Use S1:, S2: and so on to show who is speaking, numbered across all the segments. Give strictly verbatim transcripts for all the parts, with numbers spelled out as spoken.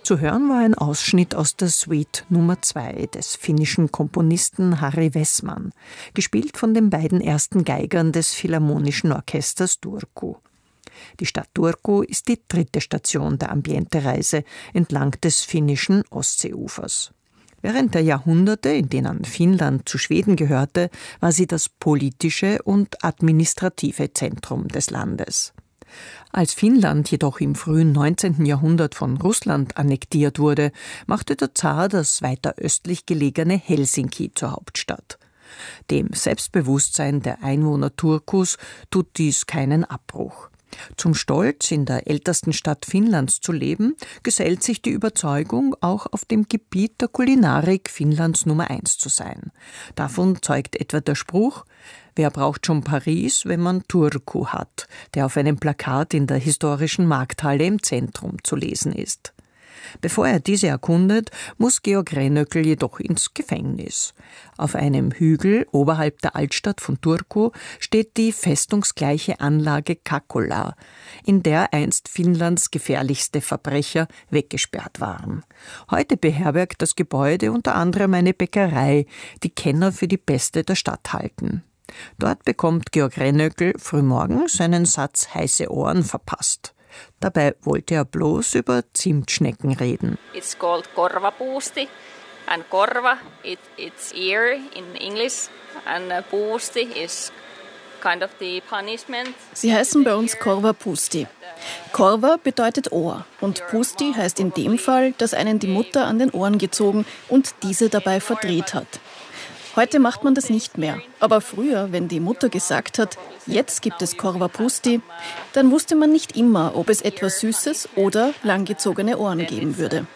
S1: Zu hören war ein Ausschnitt aus der Suite Nummer zwei des finnischen Komponisten Harri Vessman, gespielt von den beiden ersten Geigern des Philharmonischen Orchesters Turku. Die Stadt Turku ist die dritte Station der Ambiente-Reise entlang des finnischen Ostseeufers. Während der Jahrhunderte, in denen Finnland zu Schweden gehörte, war sie das politische und administrative Zentrum des Landes. Als Finnland jedoch im frühen neunzehnten Jahrhundert von Russland annektiert wurde, machte der Zar das weiter östlich gelegene Helsinki zur Hauptstadt. Dem Selbstbewusstsein der Einwohner Turkus tut dies keinen Abbruch. Zum Stolz, in der ältesten Stadt Finnlands zu leben, gesellt sich die Überzeugung, auch auf dem Gebiet der Kulinarik Finnlands Nummer eins zu sein. Davon zeugt etwa der Spruch: Wer braucht schon Paris, wenn man Turku hat, der auf einem Plakat in der historischen Markthalle im Zentrum zu lesen ist. Bevor er diese erkundet, muss Georg Rennöckel jedoch ins Gefängnis. Auf einem Hügel oberhalb der Altstadt von Turku steht die festungsgleiche Anlage Kakkola, in der einst Finnlands gefährlichste Verbrecher weggesperrt waren. Heute beherbergt das Gebäude unter anderem eine Bäckerei, die Kenner für die beste der Stadt halten. Dort bekommt Georg Rennöckel frühmorgens einen Satz heiße Ohren verpasst. Dabei wollte er bloß über Zimtschnecken reden.
S2: It's called korvapuusti, and korva it, it's ear in English, and puusti is kind of the punishment.
S3: Sie heißen bei uns korvapuusti. Korva bedeutet Ohr und puusti heißt in dem Fall, dass einen die Mutter an den Ohren gezogen und diese dabei verdreht hat. Heute macht man das nicht mehr. Aber früher, wenn die Mutter gesagt hat, jetzt gibt es korvapuusti, dann wusste man nicht immer, ob es etwas Süßes oder langgezogene Ohren geben würde.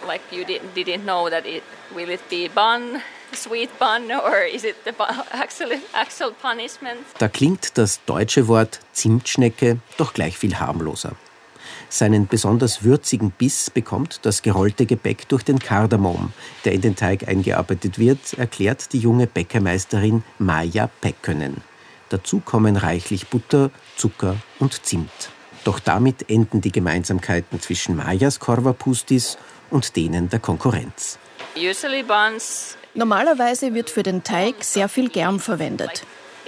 S4: Da klingt das deutsche Wort Zimtschnecke doch gleich viel harmloser. Seinen besonders würzigen Biss bekommt das gerollte Gebäck durch den Kardamom, der in den Teig eingearbeitet wird, erklärt die junge Bäckermeisterin Maija Pekkönen. Dazu kommen reichlich Butter, Zucker und Zimt. Doch damit enden die Gemeinsamkeiten zwischen Maijas Korvapuustis und denen der Konkurrenz.
S3: Normalerweise wird für den Teig sehr viel Germ verwendet.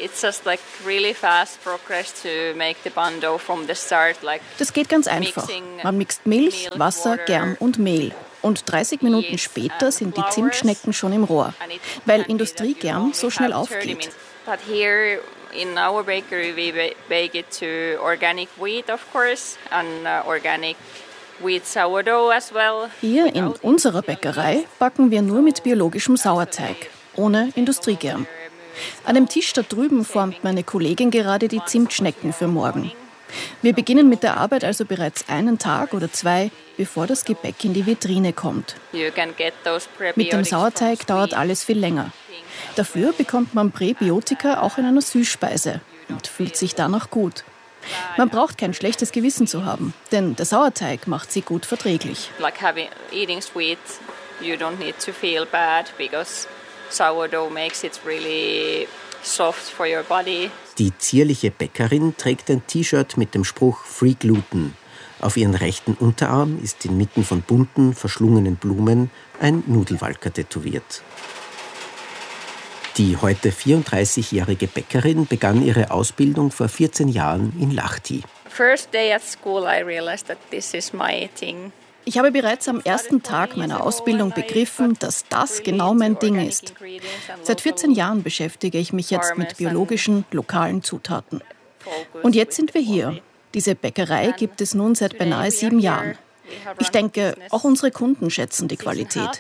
S3: Das geht ganz einfach. Man mixt Milch, Wasser, Germ und Mehl. Und dreißig Minuten später sind die Zimtschnecken schon im Rohr, weil Industriegerm so schnell aufgeht.
S2: In our bakery we bake it to organic wheat, of course, and uh, organic wheat sourdough as well.
S3: Hier in unserer Bäckerei backen wir nur mit biologischem Sauerteig, ohne Industriegerm. An dem Tisch da drüben formt meine Kollegin gerade die Zimtschnecken für morgen. Wir beginnen mit der Arbeit also bereits einen Tag oder zwei, bevor das Gebäck in die Vitrine kommt. Mit dem Sauerteig dauert alles viel länger. Dafür bekommt man Präbiotika auch in einer Süßspeise und fühlt sich danach gut. Man braucht kein schlechtes Gewissen zu haben, denn der Sauerteig macht sie gut verträglich.
S2: Like having eating sweet, you don't need to feel bad because sourdough makes it really soft for your body.
S4: Die zierliche Bäckerin trägt ein T-Shirt mit dem Spruch Free Gluten. Auf ihren rechten Unterarm ist inmitten von bunten, verschlungenen Blumen ein Nudelwalker tätowiert. Die heute vierunddreißigjährige Bäckerin begann ihre Ausbildung vor vierzehn Jahren in Lahti.
S2: First day at school I realized that this is my thing.
S3: Ich habe bereits am ersten Tag meiner Ausbildung begriffen, dass das genau mein Ding ist. Seit vierzehn Jahren beschäftige ich mich jetzt mit biologischen, lokalen Zutaten. Und jetzt sind wir hier. Diese Bäckerei gibt es nun seit beinahe sieben Jahren. Ich denke, auch unsere Kunden schätzen die Qualität.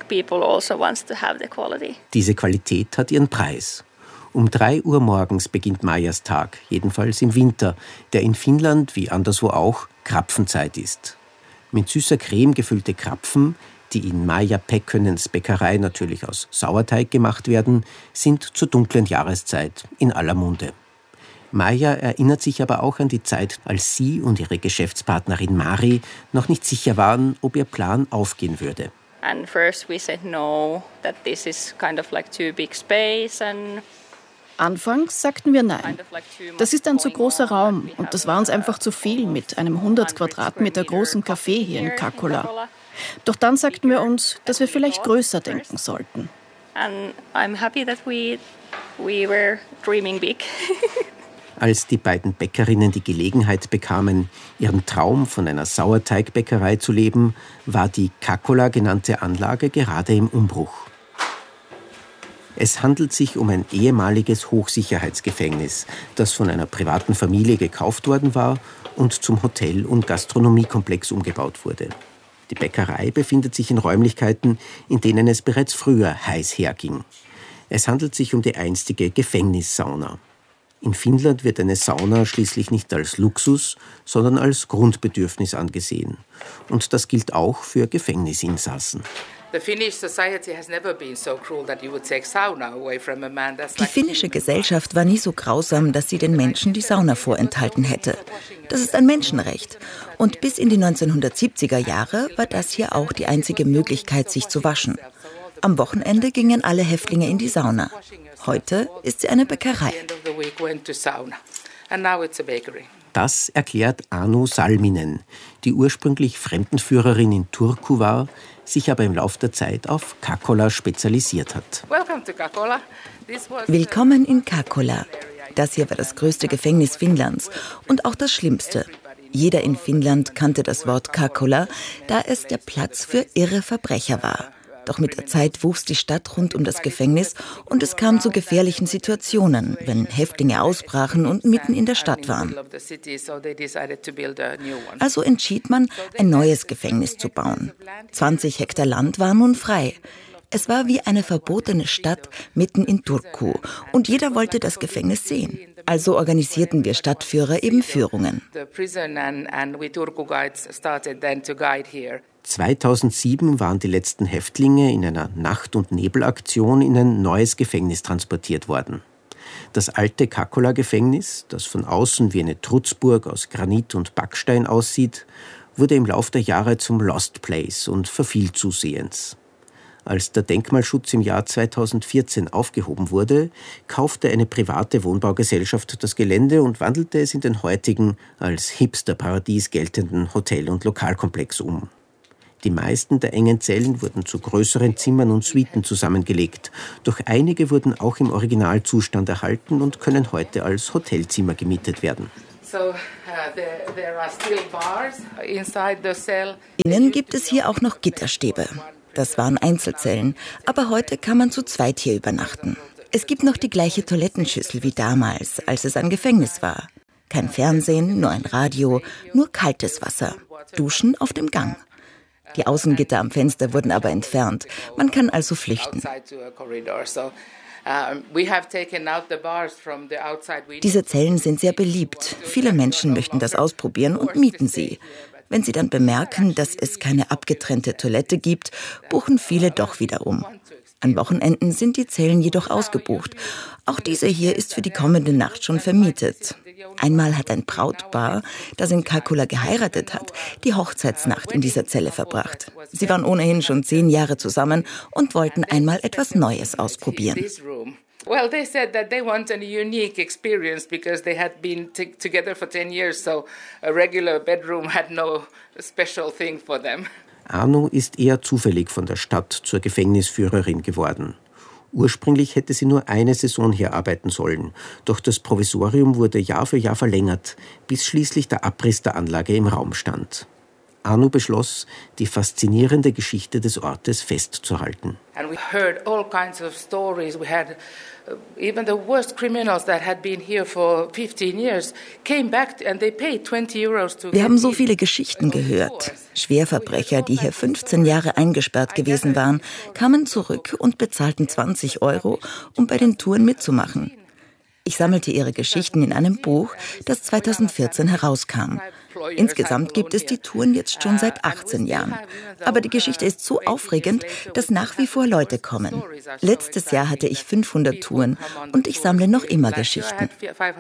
S4: Diese Qualität hat ihren Preis. Um drei Uhr morgens beginnt Maijas Tag, jedenfalls im Winter, der in Finnland wie anderswo auch Krapfenzeit ist. Mit süßer Creme gefüllte Krapfen, die in Maija Pekkönens Bäckerei natürlich aus Sauerteig gemacht werden, sind zur dunklen Jahreszeit in aller Munde. Maija erinnert sich aber auch an die Zeit, als sie und ihre Geschäftspartnerin Mari noch nicht sicher waren, ob ihr Plan aufgehen würde.
S2: And first we said no, that this is kind of like too big space and
S3: Anfangs sagten wir nein. Das ist ein zu großer Raum und das war uns einfach zu viel mit einem hundert Quadratmeter großen Café hier in Kakkola. Doch dann sagten wir uns, dass wir vielleicht größer denken sollten.
S2: And I'm happy that we, we were dreaming big.
S4: Als die beiden Bäckerinnen die Gelegenheit bekamen, ihren Traum von einer Sauerteigbäckerei zu leben, war die Kakola genannte Anlage gerade im Umbruch. Es handelt sich um ein ehemaliges Hochsicherheitsgefängnis, das von einer privaten Familie gekauft worden war und zum Hotel- und Gastronomiekomplex umgebaut wurde. Die Bäckerei befindet sich in Räumlichkeiten, in denen es bereits früher heiß herging. Es handelt sich um die einstige Gefängnissauna. In Finnland wird eine Sauna schließlich nicht als Luxus, sondern als Grundbedürfnis angesehen. Und das gilt auch für Gefängnisinsassen.
S5: Die finnische Gesellschaft war nie so grausam, dass sie den Menschen die Sauna vorenthalten hätte. Das ist ein Menschenrecht. Und bis in die neunzehnhundertsiebziger Jahre war das hier auch die einzige Möglichkeit, sich zu waschen. Am Wochenende gingen alle Häftlinge in die Sauna. Heute ist sie eine Bäckerei.
S4: Das erklärt Anu Salminen, die ursprünglich Fremdenführerin in Turku war, sich aber im Laufe der Zeit auf Kakola spezialisiert hat.
S5: Willkommen in Kakola. Das hier war das größte Gefängnis Finnlands und auch das schlimmste. Jeder in Finnland kannte das Wort Kakola, da es der Platz für irre Verbrecher war. Doch mit der Zeit wuchs die Stadt rund um das Gefängnis und es kam zu gefährlichen Situationen, wenn Häftlinge ausbrachen und mitten in der Stadt waren. Also entschied man, ein neues Gefängnis zu bauen. zwanzig Hektar Land war nun frei. Es war wie eine verbotene Stadt mitten in Turku und jeder wollte das Gefängnis sehen. Also organisierten wir Stadtführer eben Führungen.
S4: zweitausendsieben waren die letzten Häftlinge in einer Nacht- und Nebelaktion in ein neues Gefängnis transportiert worden. Das alte Kakola-Gefängnis, das von außen wie eine Trutzburg aus Granit und Backstein aussieht, wurde im Lauf der Jahre zum Lost Place und verfiel zusehends. Als der Denkmalschutz im Jahr zweitausendvierzehn aufgehoben wurde, kaufte eine private Wohnbaugesellschaft das Gelände und wandelte es in den heutigen, als Hipsterparadies geltenden Hotel- und Lokalkomplex um. Die meisten der engen Zellen wurden zu größeren Zimmern und Suiten zusammengelegt, doch einige wurden auch im Originalzustand erhalten und können heute als Hotelzimmer gemietet werden.
S5: Innen gibt es hier auch noch Gitterstäbe. Das waren Einzelzellen, aber heute kann man zu zweit hier übernachten. Es gibt noch die gleiche Toilettenschüssel wie damals, als es ein Gefängnis war. Kein Fernsehen, nur ein Radio, nur kaltes Wasser. Duschen auf dem Gang. Die Außengitter am Fenster wurden aber entfernt. Man kann also flüchten. Diese Zellen sind sehr beliebt. Viele Menschen möchten das ausprobieren und mieten sie. Wenn sie dann bemerken, dass es keine abgetrennte Toilette gibt, buchen viele doch wieder um. An Wochenenden sind die Zellen jedoch ausgebucht. Auch diese hier ist für die kommende Nacht schon vermietet. Einmal hat ein Brautpaar, das in Kakola geheiratet hat, die Hochzeitsnacht in dieser Zelle verbracht. Sie waren ohnehin schon zehn Jahre zusammen und wollten einmal etwas Neues ausprobieren. Well, they said that they want a unique experience because they had been t- together for ten years, so a regular bedroom had no special thing for them.
S4: Anu ist eher zufällig von der Stadt zur Gefängnisführerin geworden. Ursprünglich hätte sie nur eine Saison hier arbeiten sollen, doch das Provisorium wurde Jahr für Jahr verlängert, bis schließlich der Abriss der Anlage im Raum stand. Anu beschloss, die faszinierende Geschichte des Ortes festzuhalten.
S5: And we heard all kinds of stories. We had uh, even the worst criminals that had been here for fifteen years came back and they paid twenty euros to. Wir haben so viele Geschichten gehört. Schwerverbrecher, die hier fünfzehn Jahre eingesperrt gewesen waren, kamen zurück und bezahlten zwanzig Euro, um bei den Touren mitzumachen. Ich sammelte ihre Geschichten in einem Buch, das zweitausendvierzehn herauskam. Insgesamt gibt es die Touren jetzt schon seit achtzehn Jahren. Aber die Geschichte ist so aufregend, dass nach wie vor Leute kommen. Letztes Jahr hatte ich fünfhundert Touren und ich sammle noch immer Geschichten.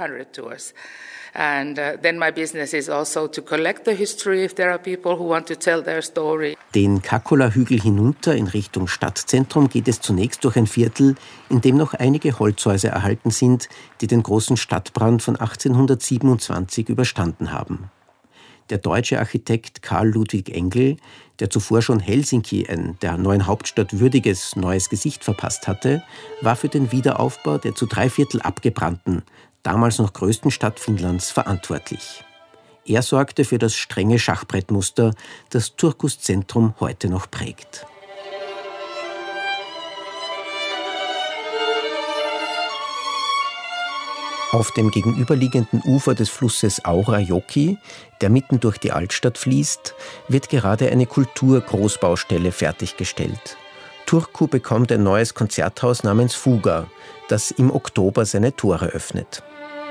S4: Den Kakola-Hügel hinunter in Richtung Stadtzentrum geht es zunächst durch ein Viertel, in dem noch einige Holzhäuser erhalten sind, die den großen Stadtbrand von achtzehnhundertsiebenundzwanzig überstanden haben. Der deutsche Architekt Karl Ludwig Engel, der zuvor schon Helsinki ein der neuen Hauptstadt würdiges neues Gesicht verpasst hatte, war für den Wiederaufbau der zu drei Viertel abgebrannten, damals noch größten Stadt Finnlands verantwortlich. Er sorgte für das strenge Schachbrettmuster, das Turkus Zentrum heute noch prägt. Auf dem gegenüberliegenden Ufer des Flusses Aurajoki, der mitten durch die Altstadt fließt, wird gerade eine Kulturgroßbaustelle fertiggestellt. Turku bekommt ein neues Konzerthaus namens Fuga, das im Oktober seine Tore öffnet.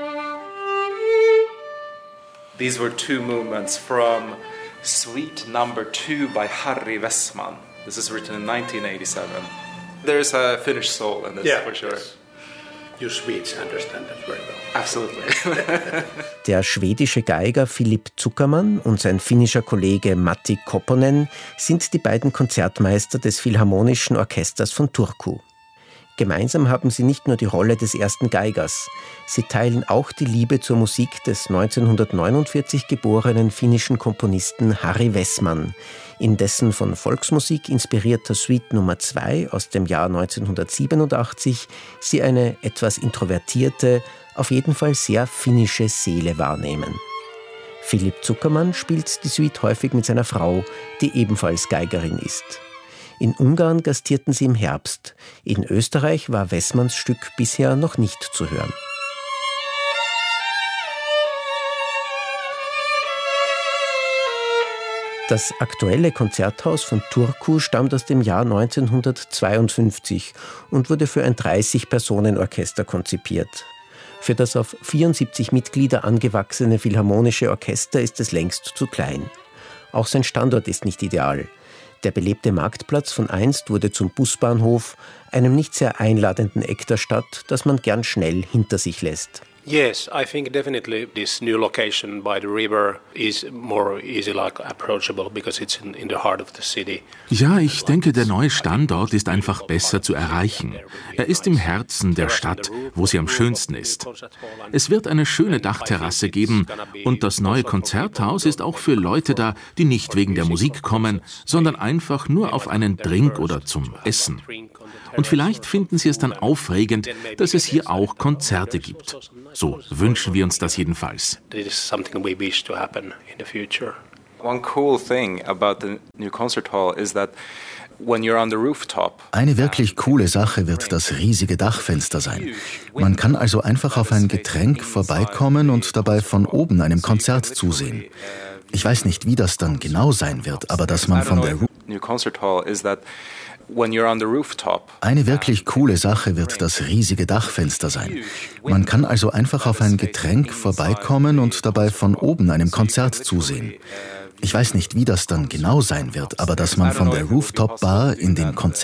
S6: These were two movements from Suite Number Two by Harry Westman. This is written in nineteen eighty-seven. There's a Finnish soul in this, yeah, for sure. Yes. You Swedes understand that very well. Absolutely.
S4: Der schwedische Geiger Philipp Zuckerman und sein finnischer Kollege Matti Kopponen sind die beiden Konzertmeister des Philharmonischen Orchesters von Turku. Gemeinsam haben sie nicht nur die Rolle des ersten Geigers, sie teilen auch die Liebe zur Musik des neunzehnhundertneunundvierzig geborenen finnischen Komponisten Harry Wessman, in dessen von Volksmusik inspirierter Suite Nummer zwei aus dem Jahr neunzehnhundertsiebenundachtzig sie eine etwas introvertierte, auf jeden Fall sehr finnische Seele wahrnehmen. Philipp Zuckerman spielt die Suite häufig mit seiner Frau, die ebenfalls Geigerin ist. In Ungarn gastierten sie im Herbst. In Österreich war Wessmans Stück bisher noch nicht zu hören. Das aktuelle Konzerthaus von Turku stammt aus dem Jahr neunzehnhundertzweiundfünfzig und wurde für ein dreißig-Personen-Orchester konzipiert. Für das auf vierundsiebzig Mitglieder angewachsene Philharmonische Orchester ist es längst zu klein. Auch sein Standort ist nicht ideal. Der belebte Marktplatz von einst wurde zum Busbahnhof, einem nicht sehr einladenden Eck der Stadt, das man gern schnell hinter sich lässt.
S7: Yes, I think definitely this new location by the river is more easy like approachable because it's in, in the heart of the city.
S8: Ja, ich denke, der neue Standort ist einfach besser zu erreichen. Er ist im Herzen der Stadt, wo sie am schönsten ist. Es wird eine schöne Dachterrasse geben und das neue Konzerthaus ist auch für Leute da, die nicht wegen der Musik kommen, sondern einfach nur auf einen Drink oder zum Essen. Und vielleicht finden Sie es dann aufregend, dass es hier auch Konzerte gibt. So wünschen wir uns das jedenfalls.
S6: One cool thing about the new concert hall is that when you're on the rooftop.
S9: Eine wirklich coole Sache wird das riesige Dachfenster sein. Man kann also einfach auf ein Getränk vorbeikommen und dabei von oben einem Konzert zusehen. Ich weiß nicht, wie das dann genau sein wird, aber dass man von der
S6: new concert hall is that when you're on the rooftop.
S9: Eine wirklich coole Sache wird das riesige Dachfenster sein. Man kann also einfach auf ein Getränk vorbeikommen und dabei von oben einem Konzert zusehen. Ich weiß nicht, wie das dann genau sein wird, aber dass man von der Rooftop-Bar in den Konzert